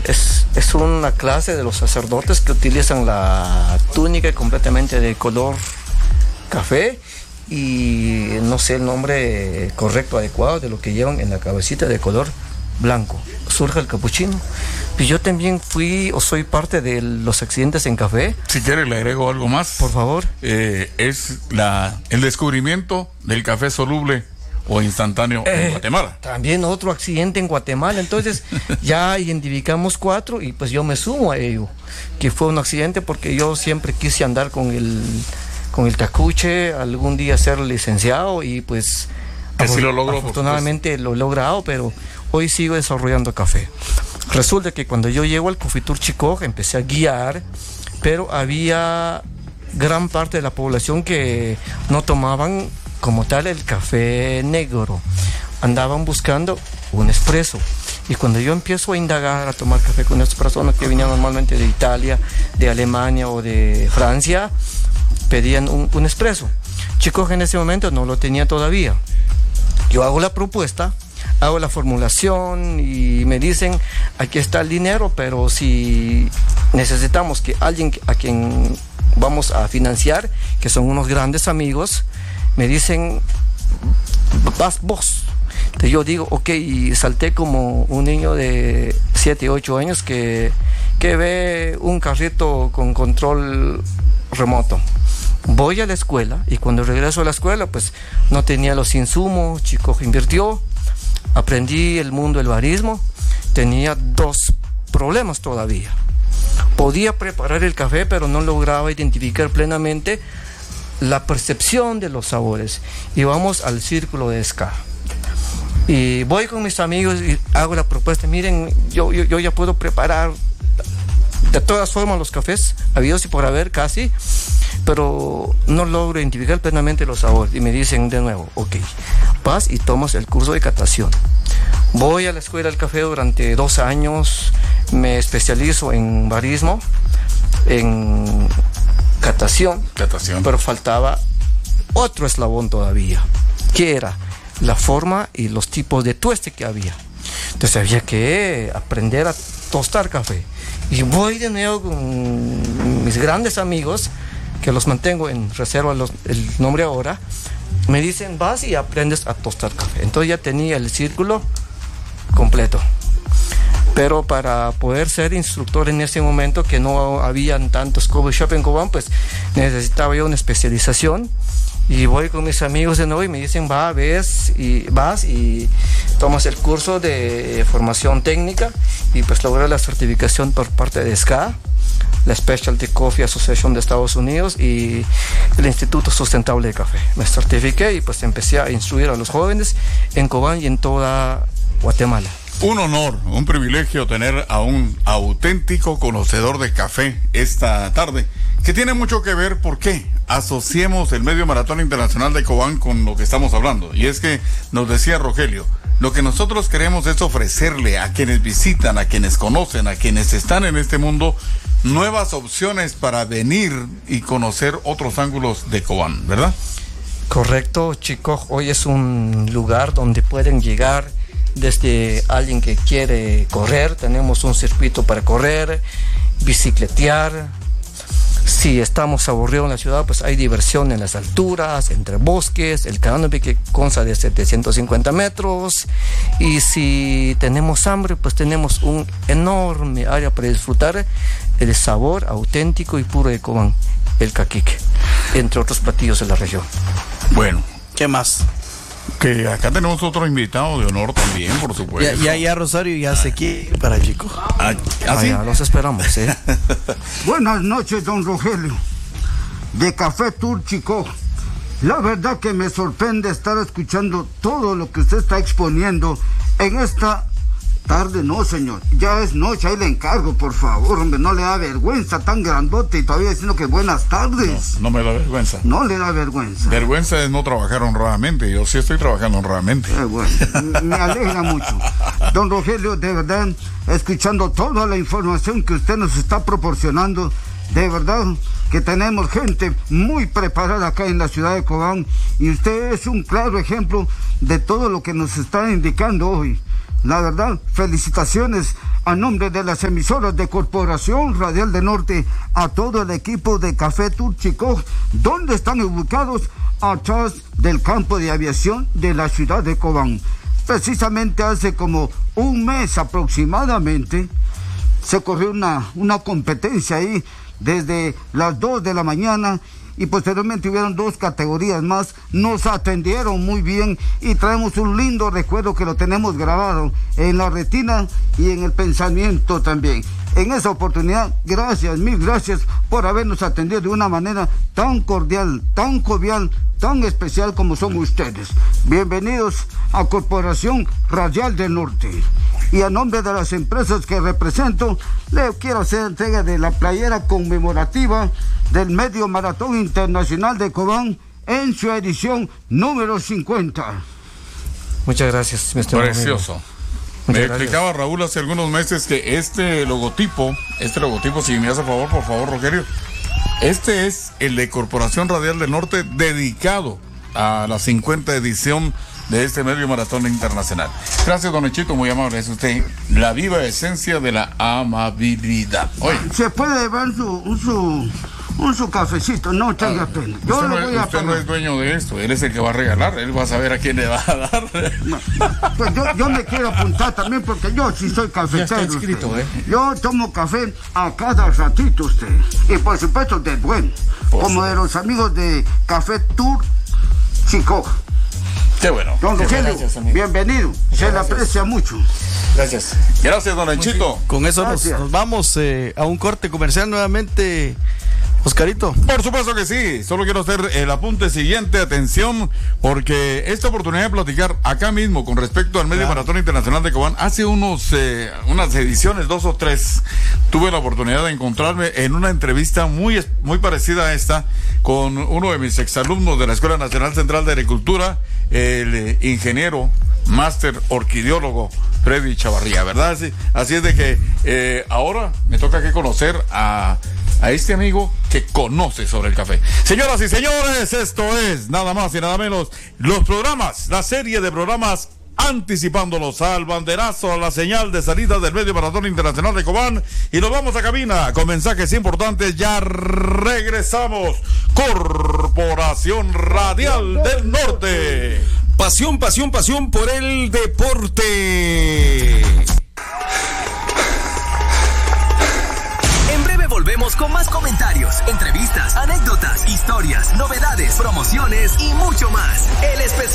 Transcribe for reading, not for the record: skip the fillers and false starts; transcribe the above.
Es una clase de los sacerdotes que utilizan la túnica completamente de color café y no sé el nombre correcto, adecuado de lo que llevan en la cabecita de color blanco. Surge el capuchino. Y yo también fui o soy parte de los accidentes en café. Si quiere le agrego algo más. Por favor. Es el descubrimiento del café soluble o instantáneo en Guatemala. También otro accidente en Guatemala. Entonces ya identificamos 4 y pues yo me sumo a ello, que fue un accidente porque yo siempre quise andar con el tacuche, algún día ser licenciado y pues sí lo logro, afortunadamente lo he logrado, pero hoy sigo desarrollando café. Resulta que cuando yo llego al Confitur Chicoj empecé a guiar, pero había gran parte de la población que no tomaban como tal el café negro, andaban buscando un espresso. Y cuando yo empiezo a indagar, a tomar café con estas personas que venían normalmente de Italia, de Alemania o de Francia, pedían un espresso. Chicoj en ese momento no lo tenía todavía. Yo hago la propuesta, hago la formulación y me dicen, aquí está el dinero, pero si necesitamos que alguien a quien vamos a financiar, que son unos grandes amigos, me dicen, vas vos. Entonces yo digo, ok, y salté como un niño de 7, 8 años que ve un carrito con control remoto. Voy a la escuela y cuando regreso a la escuela, pues no tenía los insumos, Chicoj invirtió, aprendí el mundo del barismo, tenía 2 problemas todavía. Podía preparar el café, pero no lograba identificar plenamente la percepción de los sabores. Y vamos al círculo de Ska. Y voy con mis amigos y hago la propuesta, miren, yo ya puedo preparar de todas formas los cafés, habidos y por haber casi, pero no logro identificar plenamente los sabores. Y me dicen de nuevo, ok, vas y tomas el curso de catación. Voy a la escuela del café durante 2 años, me especializo en barismo, en catación, pero faltaba otro eslabón todavía, que era la forma y los tipos de tueste que había. Entonces había que aprender a tostar café. Y voy de nuevo con mis grandes amigos, que los mantengo en reserva el nombre ahora, me dicen, vas y aprendes a tostar café. Entonces ya tenía el círculo completo. Pero para poder ser instructor en ese momento, que no habían tantos coffee shop en Cobán, pues necesitaba yo una especialización. Y voy con mis amigos de nuevo y me dicen, vas y tomas el curso de formación técnica y pues logré la certificación por parte de SCA, la Specialty Coffee Association de Estados Unidos y el Instituto Sustentable de Café. Me certifiqué y pues empecé a instruir a los jóvenes en Cobán y en toda Guatemala. Un honor, un privilegio tener a un auténtico conocedor de café esta tarde, que tiene mucho que ver, ¿por qué? Asociemos el Medio Maratón Internacional de Cobán con lo que estamos hablando. Y es que nos decía Rogelio, lo que nosotros queremos es ofrecerle a quienes visitan, a quienes conocen, a quienes están en este mundo, nuevas opciones para venir y conocer otros ángulos de Cobán, ¿verdad? Correcto, Chicoj, hoy es un lugar donde pueden llegar desde alguien que quiere correr, tenemos un circuito para correr, bicicletear. Si estamos aburridos en la ciudad, pues hay diversión en las alturas, entre bosques, el canopy que consta de 750 metros. Y si tenemos hambre, pues tenemos un enorme área para disfrutar el sabor auténtico y puro de Cobán, el caquique, entre otros platillos de la región. Bueno, ¿qué más? Que acá tenemos otro invitado de honor también, por supuesto. Ya Rosario ya se quiere para Chicoj. ¿Sí? Los esperamos, ¿eh? Buenas noches, don Rogelio, de Café Tour Chicoj. La verdad que me sorprende estar escuchando todo lo que usted está exponiendo en esta tarde. No, señor, ya es noche, ahí le encargo, por favor, hombre, no le da vergüenza tan grandote y todavía diciendo que buenas tardes. No me da vergüenza. No le da vergüenza. Vergüenza es no trabajar honradamente, yo sí estoy trabajando honradamente. Bueno, me alegra mucho. Don Rogelio, de verdad, escuchando toda la información que usted nos está proporcionando, de verdad que tenemos gente muy preparada acá en la ciudad de Cobán y usted es un claro ejemplo de todo lo que nos está indicando hoy. La verdad, felicitaciones a nombre de las emisoras de Corporación Radial del Norte, a todo el equipo de Café Tour Chicó, donde están ubicados atrás del campo de aviación de la ciudad de Cobán. Precisamente hace como un mes aproximadamente se corrió una competencia ahí desde las 2 de la mañana y posteriormente hubieron 2 categorías más. Nos atendieron muy bien y traemos un lindo recuerdo que lo tenemos grabado en la retina y en el pensamiento también. En esa oportunidad, gracias, mil gracias por habernos atendido de una manera tan cordial, tan jovial, tan especial como son ustedes. Bienvenidos a Corporación Radial del Norte. Y a nombre de las empresas que represento, le quiero hacer entrega de la playera conmemorativa del Medio Maratón Internacional de Cobán en su edición número 50. Muchas gracias, mi estimado amigo. Precioso. Me explicaba Raúl hace algunos meses que este logotipo, si me hace favor, por favor, Rogelio, este es el de Corporación Radial del Norte dedicado a la 50 edición de este Medio Maratón Internacional. Gracias, don Echito, muy amable. Es usted la viva esencia de la amabilidad. Oye, se puede llevar su cafecito, no tenga pena. Yo usted, lo voy a usted no pagar. es dueño de esto, él es el que va a regalar, él va a saber a quién le va a dar. Pues yo me quiero apuntar también porque yo sí soy cafetero. Ya está inscrito, usted. Yo tomo café a cada ratito, usted. Y por supuesto de bueno, como de los amigos de Café Tour Chicó. Qué bueno. Don Rogelio, gracias, amigo. Bienvenido. Se le aprecia mucho. Gracias. Gracias, don Echito. Con eso Gracias. nos vamos a un corte comercial nuevamente, Oscarito. Por supuesto que sí, solo quiero hacer el apunte siguiente, atención, porque esta oportunidad de platicar acá mismo con respecto al Medio Maratón Internacional de Cobán, hace unas ediciones, 2 o 3, tuve la oportunidad de encontrarme en una entrevista muy parecida a esta con uno de mis exalumnos de la Escuela Nacional Central de Agricultura, el ingeniero, máster orquideólogo Freddy Chavarría, ¿verdad? Así es de que ahora me toca que conocer a este amigo que conoce sobre el café. Señoras y señores, esto es nada más y nada menos los programas, la serie de programas anticipándolos al banderazo, a la señal de salida del Medio Maratón Internacional de Cobán, y nos vamos a cabina con mensajes importantes. Ya regresamos. Corporación Radial del Norte. Pasión, pasión, pasión por el deporte. En breve volvemos con más comentarios, entrevistas, anécdotas, historias, novedades, promociones y mucho más. El especial